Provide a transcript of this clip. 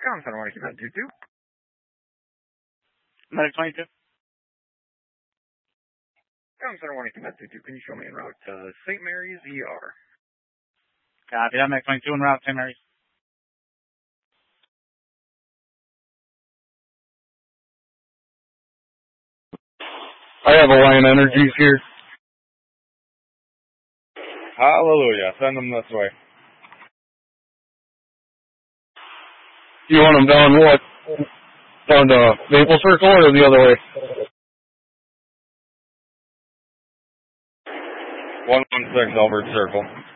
Come, Center 1, Medic 22. Medic 22. Come, Center 1, Medic 22. Can you show me en route to St. Mary's ER? Copy that, Medic 22 en route, St. Mary's. I have Alliant Energies here. Hallelujah. Send them this way. You want them down what? Down to Maple Circle or the other way? 116 Albert Circle.